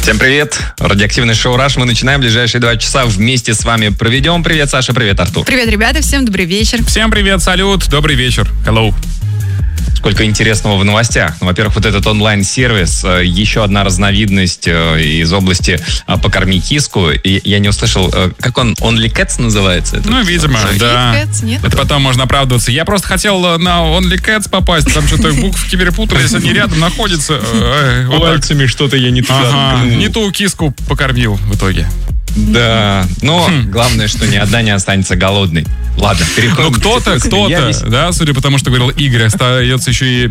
Всем привет! Радиоактивный шоу «Раш». Мы начинаем. Ближайшие 2 часа вместе с вами проведем. Привет, Саша, привет, Артур. Привет, ребята, всем добрый вечер. Всем привет, салют, добрый вечер. Hello. Сколько интересного в новостях. Ну, во-первых, вот этот онлайн-сервис, еще одна разновидность из области «Покорми киску». И я не услышал, как он, Only Cats называется? Ну, видимо, да. Cats, нет? Это потом можно оправдываться. Я просто хотел на Only Cats попасть, там что-то буковки перепутались, они рядом находятся. Пальцами что-то я не туда. Не ту киску покормил в итоге. Да, но главное, что ни одна не останется голодной. Ладно, переходим. Ну, кто-то, да, судя по тому, что говорил Игорь, остается еще и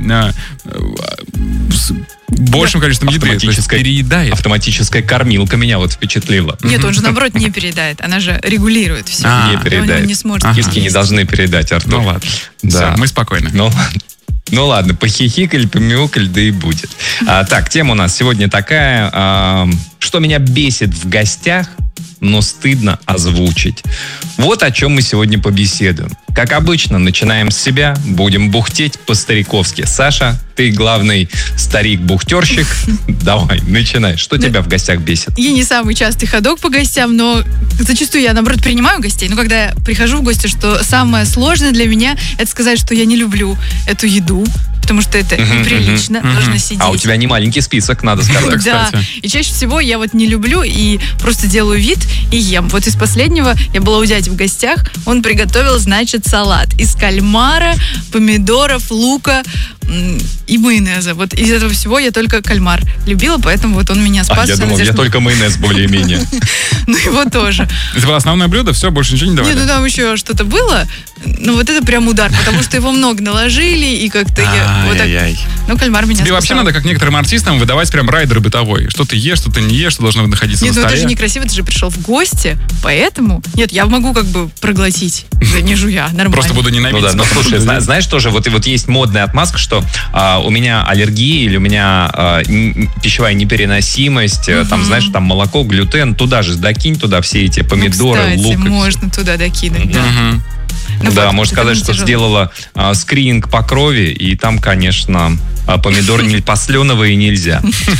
большим количеством еды, то есть переедает. Автоматическая кормилка меня вот впечатлила. Нет, он же, наоборот, не переедает. Она же регулирует все. Не переедает. Он не сможет. Киски не должны передать, Артур. Ну, ладно. Да. Все, мы спокойны. Ну ладно, похихикали, помяукали, да и будет. Так, тема у нас сегодня такая. Что меня бесит в гостях, но стыдно озвучить. Вот о чем мы сегодня побеседуем. Как обычно, начинаем с себя, будем бухтеть по-стариковски. Саша, ты главный старик-бухтерщик. Давай, начинай. Что тебя в гостях бесит? Я не самый частый ходок по гостям, но зачастую я, наоборот, принимаю гостей. Но когда я прихожу в гости, что самое сложное для меня, это сказать, что я не люблю эту еду, потому что это неприлично, нужно сидеть. А у тебя не маленький список, надо сказать. Да, и чаще всего я вот не люблю и просто делаю вид и ем. Вот из последнего я была у дяди в гостях, он приготовил, значит, салат из кальмара, помидоров, лука и майонеза. Вот из этого всего я только кальмар любила, поэтому вот он меня спас. Я думал, я только майонез более-менее. Ну его тоже. Это было основное блюдо, все, больше ничего не давали? Нет, ну там еще что-то было, но вот это прям удар, потому что его много наложили, и как-то я вот так... Ну, кальмар меня Тебе спасал. вообще надо, как некоторым артистам, выдавать прям райдер бытовой. Что ты ешь, что ты не ешь, что должно находиться на столе. Нет, ну это же некрасиво, ты же пришел в гости, поэтому... Нет, я могу как бы проглотить, не жуя, нормально. Просто буду ненавидеть. Ну да, но слушай, знаешь тоже, вот есть модная отмазка, что у меня аллергия или у меня пищевая непереносимость, там, знаешь, там молоко, глютен, туда же докинь, туда все эти помидоры, кстати, лук. можно туда докинуть, да. Ну, да, можно сказать, что сделала скрининг по крови, и там, конечно, помидор посленовые нельзя.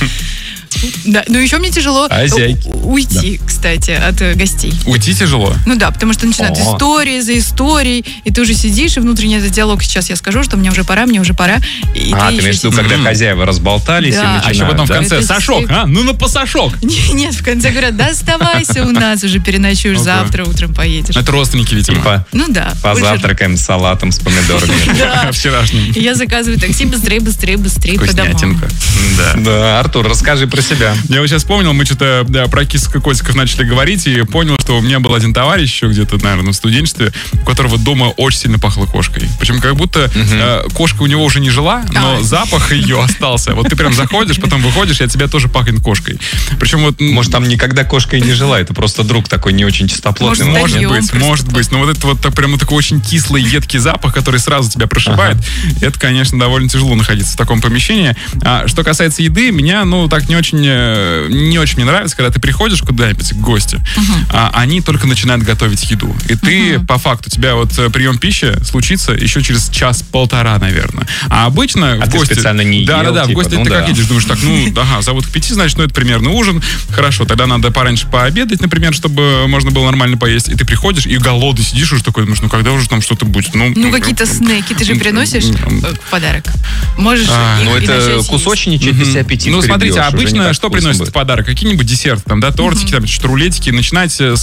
Да, но еще мне тяжело уйти, да. Кстати, от гостей. Уйти тяжело? Ну да, потому что начинают истории за историей, и ты уже сидишь, и внутренний этот диалог, сейчас я скажу, что мне уже пора. И ты имеешь в виду, когда хозяева разболтались, да. И начинают, а еще потом в конце, Сашок, ну на посашок. Нет, в конце говорят, да оставайся у нас, уже переночуешь, завтра утром поедешь. Это родственники, видимо. Ну да. Позавтракаем с салатом, с помидорами. Да. Вчерашним. Я заказываю такси быстрее по домам. Да, Артур, расскажи про себя. Я вот сейчас вспомнил, мы что-то про кисок и котиков начали говорить, и понял, что у меня был один товарищ еще где-то, наверное, в студенчестве, у которого дома очень сильно пахло кошкой. Причем как будто кошка у него уже не жила, но запах ее остался. Вот ты прям заходишь, потом выходишь, и от тебя тоже пахнет кошкой. Причем вот... Может, там никогда кошка и не жила, это просто друг такой не очень чистоплотный. Может быть. Но вот это вот прям такой очень кислый, едкий запах, который сразу тебя прошибает. Это, конечно, довольно тяжело находиться в таком помещении. А что касается еды, меня, так не очень мне нравится, когда ты приходишь куда-нибудь к гости, они только начинают готовить еду. И ты, по факту, у тебя вот прием пищи случится еще через час-полтора, наверное. А обычно в гости... ты специально не ел? Да, в гости ты как едешь, думаешь, так, зовут к 5, значит, это примерно ужин. Хорошо, тогда надо пораньше пообедать, например, чтобы можно было нормально поесть. И ты приходишь, и голодный сидишь уже такой, думаешь, когда уже там что-то будет? Какие-то снеки ты же приносишь в подарок. Можешь это кусочничать без аппетита. Ну, смотрите, обычно что приносят в подарок? Какие-нибудь десерты, там, да, тортики, там, рулетики. Начинать